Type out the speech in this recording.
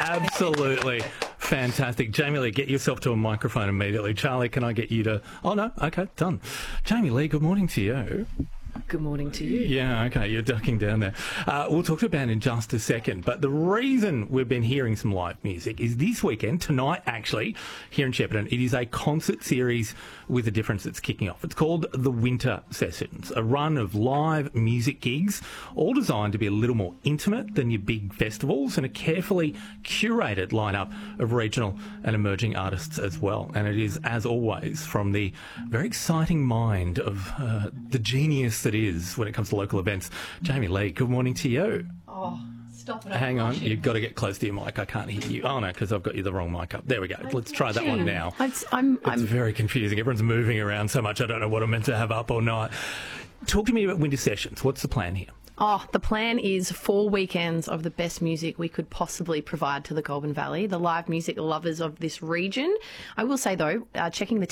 Absolutely fantastic. Jamie Lee, get yourself to a microphone immediately. Charlie, can I get you to... Oh, no. Okay, done. Jamie Lee, good morning to you. Good morning to you. Yeah, okay, you're ducking down there. We'll talk to a band in just a second, but the reason we've been hearing some live music is this weekend, tonight actually, here in Shepparton, it is a concert series with a difference that's kicking off. It's called The Winter Sessions, a run of live music gigs, all designed to be a little more intimate than your big festivals, and a carefully curated lineup of regional and emerging artists as well. And it is, as always, from the very exciting mind of the genius that is when it comes to local events. Jamie Lee, good morning to you. Oh, stop it. Hang on, you've got to get close to your mic. I can't hear you. Oh, no, because I've got you the wrong mic up. There we go. Let's try that one now. It's very confusing. Everyone's moving around so much, I don't know what I'm meant to have up or not. Talk to me about Winter Sessions. What's the plan here? Oh, the plan is 4 weekends of the best music we could possibly provide to the Goulburn Valley, the live music lovers of this region. I will say, though, checking the